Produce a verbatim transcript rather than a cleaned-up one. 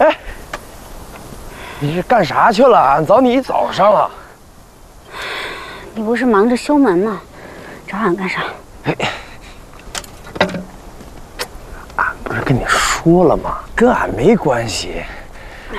哎，你是干啥去了？俺找你一早上了。 你不是忙着修门吗？找俺干啥？哎， 俺不是跟你说了吗？跟俺没关系。